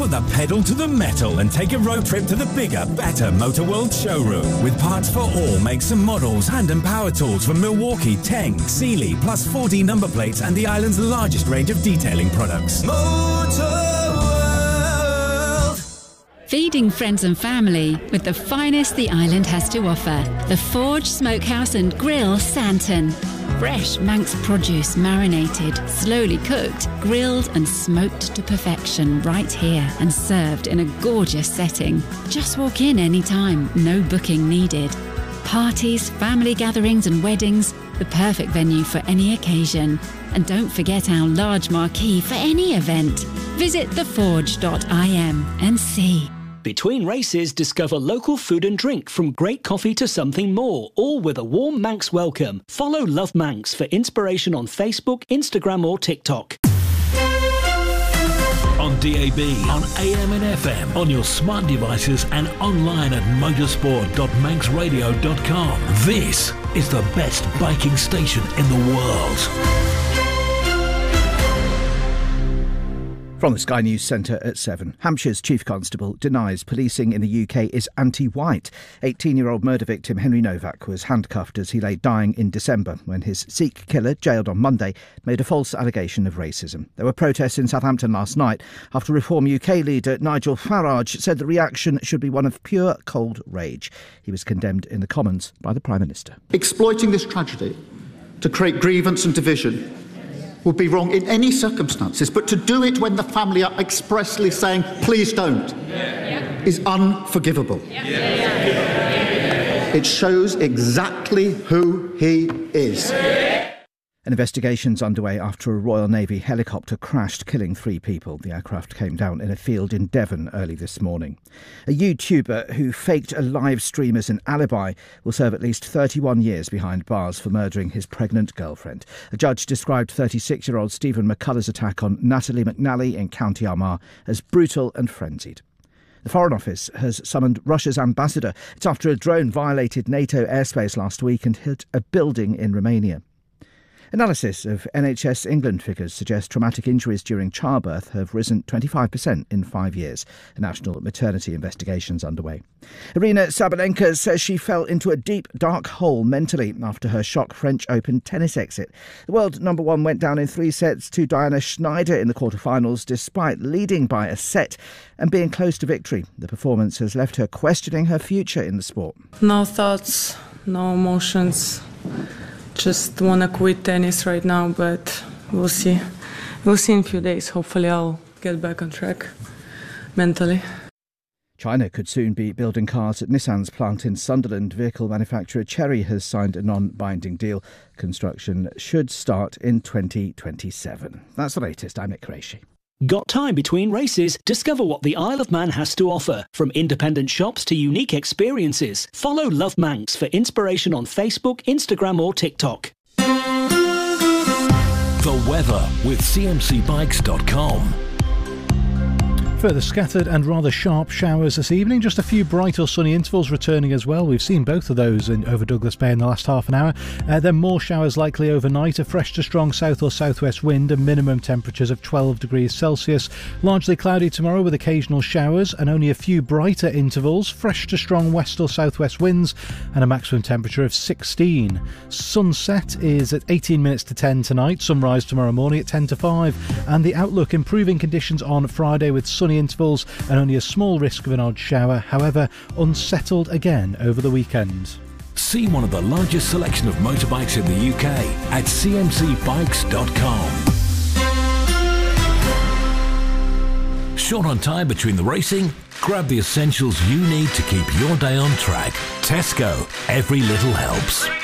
Put the pedal to the metal and take a road trip to the bigger, better Motor World showroom. With parts for all makes and models, hand and power tools from Milwaukee, Teng, Sealy, plus 4D number plates and the island's largest range of detailing products. Motor World. Feeding friends and family with the finest the island has to offer. The Forge Smokehouse and Grill Santon. Fresh Manx produce marinated, slowly cooked, grilled and smoked to perfection right here and served in a gorgeous setting. Just walk in anytime, no booking needed. Parties, family gatherings and weddings, the perfect venue for any occasion. And don't forget our large marquee for any event. Visit theforge.im and see. Between races, discover local food and drink, from great coffee to something more, all with a warm Manx welcome. Follow Love Manx for inspiration on Facebook, Instagram or TikTok. On DAB, on AM and FM, on your smart devices and online at motorsport.manxradio.com. This is the best biking station in the world. From the Sky News Centre at 7. Hampshire's Chief Constable denies policing in the UK is anti-white. 18-year-old murder victim Henry Novak was handcuffed as he lay dying in December when his Sikh killer, jailed on Monday, made a false allegation of racism. There were protests in Southampton last night after Reform UK leader Nigel Farage said the reaction should be one of pure cold rage. He was condemned in the Commons by the Prime Minister. Exploiting this tragedy to create grievance and division would be wrong in any circumstances, but to do it when the family are expressly saying, please don't, is unforgivable. It shows exactly who he is. An investigation's underway after a Royal Navy helicopter crashed, killing 3 people. The aircraft came down in a field in Devon early this morning. A YouTuber who faked a live stream as an alibi will serve at least 31 years behind bars for murdering his pregnant girlfriend. A judge described 36-year-old Stephen McCullough's attack on Natalie McNally in County Armagh as brutal and frenzied. The Foreign Office has summoned Russia's ambassador. It's after a drone violated NATO airspace last week and hit a building in Romania. Analysis of NHS England figures suggests traumatic injuries during childbirth have risen 25% in 5 years. A national maternity investigation's underway. Irina Sabalenka says she fell into a deep, dark hole mentally after her shock French Open tennis exit. The world number 1 went down in 3 sets to Diana Schneider in the quarterfinals, despite leading by a set and being close to victory. The performance has left her questioning her future in the sport. No thoughts, no emotions. Just want to quit tennis right now, but we'll see. We'll see in a few days. Hopefully I'll get back on track mentally. China could soon be building cars at Nissan's plant in Sunderland. Vehicle manufacturer Chery has signed a non-binding deal. Construction should start in 2027. That's the latest. I'm Nick Qureshi. Got time between races? Discover what the Isle of Man has to offer. From independent shops to unique experiences. Follow Love Manx for inspiration on Facebook, Instagram or TikTok. The weather with cmcbikes.com. Further scattered and rather sharp showers this evening. Just a few bright or sunny intervals returning as well. We've seen both of those over Douglas Bay in the last half an hour. Then more showers likely overnight. A fresh to strong south or southwest wind and minimum temperatures of 12 degrees Celsius. Largely cloudy tomorrow with occasional showers and only a few brighter intervals. Fresh to strong west or southwest winds and a maximum temperature of 16. Sunset is at 18 minutes to 10 tonight. Sunrise tomorrow morning at 10 to 5. And the outlook: improving conditions on Friday with sunny intervals and only a small risk of an odd shower, however unsettled again over the weekend. See one of the largest selection of motorbikes in the UK at cmcbikes.com. Short on time between the racing? Grab the essentials you need to keep your day on track. Tesco, every little helps.